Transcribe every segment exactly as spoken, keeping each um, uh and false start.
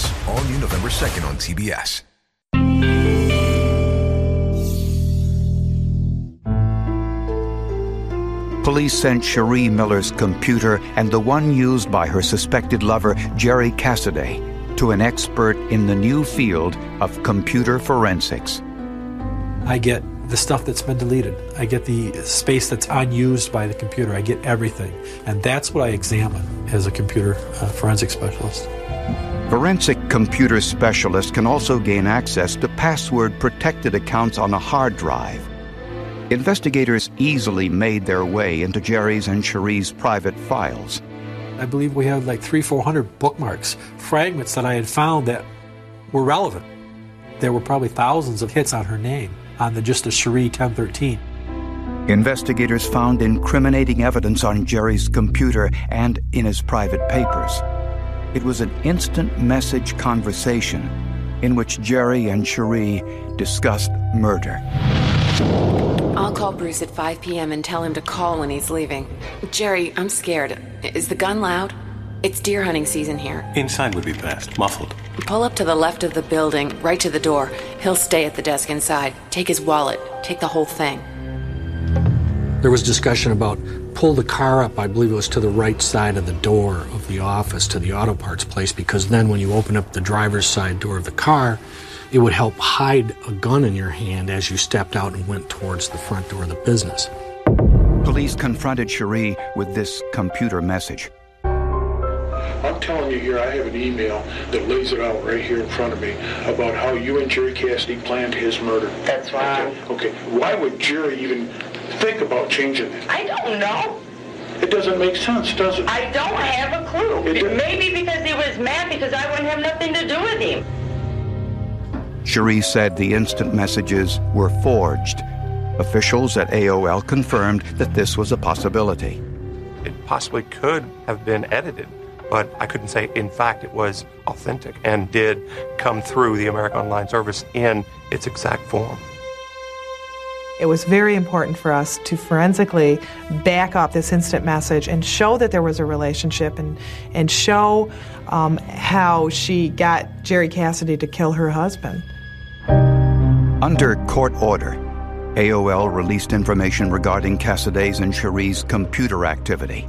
Case, all new November second on T B S. Police sent Cherie Miller's computer and the one used by her suspected lover, Jerry Cassidy, to an expert in the new field of computer forensics. I get the stuff that's been deleted. I get the space that's unused by the computer. I get everything. And that's what I examine as a computer uh, forensic specialist. Forensic computer specialists can also gain access to password-protected accounts on a hard drive. Investigators easily made their way into Jerry's and Cherie's private files. I believe we had like three, four hundred bookmarks, fragments that I had found that were relevant. There were probably thousands of hits on her name on the just the Cherie ten thirteen. Investigators found incriminating evidence on Jerry's computer and in his private papers. It was an instant message conversation in which Jerry and Cherie discussed murder. I'll call Bruce at five p.m. and tell him to call when he's leaving. Jerry, I'm scared. Is the gun loud? It's deer hunting season here. Inside would be best, muffled. Pull up to the left of the building, right to the door. He'll stay at the desk inside. Take his wallet. Take the whole thing. There was discussion about pull the car up, I believe it was to the right side of the door of the office, to the auto parts place, because then when you open up the driver's side door of the car, it would help hide a gun in your hand as you stepped out and went towards the front door of the business. Police confronted Cherie with this computer message. I'm telling you here, I have an email that lays it out right here in front of me about how you and Jerry Cassidy planned his murder. That's wrong. Okay, okay. Why would Jerry even think about changing it? I don't know. It doesn't make sense, does it? I don't have a clue. It Maybe because he was mad because I wouldn't have nothing to do with him. Cherie said the instant messages were forged. Officials at A O L confirmed that this was a possibility. It possibly could have been edited, but I couldn't say, in fact, it was authentic and did come through the American Online Service in its exact form. It was very important for us to forensically back up this instant message and show that there was a relationship and, and show um, how she got Jerry Cassidy to kill her husband. Under court order, A O L released information regarding Cassidy's and Cherie's computer activity.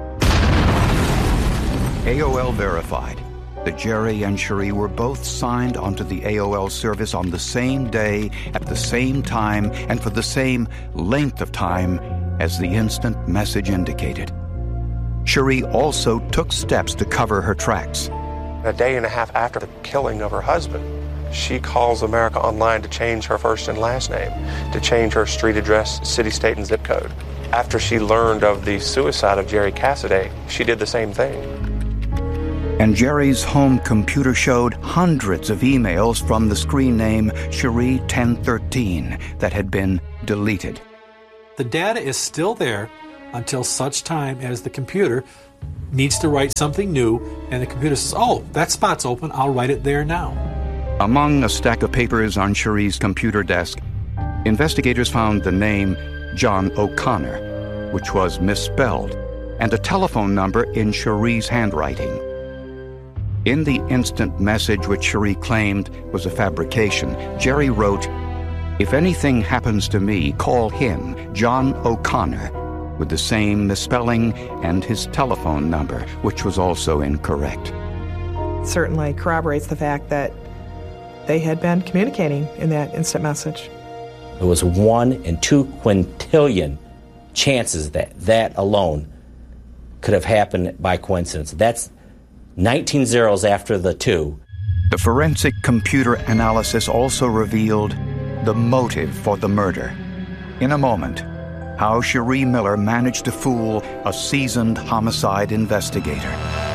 A O L verified that Jerry and Cherie were both signed onto the A O L service on the same day, at the same time, and for the same length of time as the instant message indicated. Cherie also took steps to cover her tracks. A day and a half after the killing of her husband, she calls America Online to change her first and last name, to change her street address, city, state, and zip code. After she learned of the suicide of Jerry Cassidy, she did the same thing. And Jerry's home computer showed hundreds of emails from the screen name Cherie ten thirteen that had been deleted. The data is still there until such time as the computer needs to write something new, and the computer says, oh, that spot's open, I'll write it there now. Among a stack of papers on Cherie's computer desk, investigators found the name John O'Connor, which was misspelled, and a telephone number in Cherie's handwriting. In the instant message which Cherie claimed was a fabrication, Jerry wrote, "If anything happens to me, call him, John O'Connor," with the same misspelling and his telephone number, which was also incorrect. Certainly corroborates the fact that they had been communicating in that instant message. It was one in two quintillion chances that that alone could have happened by coincidence. That's nineteen zeros after the two. The forensic computer analysis also revealed the motive for the murder. In a moment, how Cherie Miller managed to fool a seasoned homicide investigator.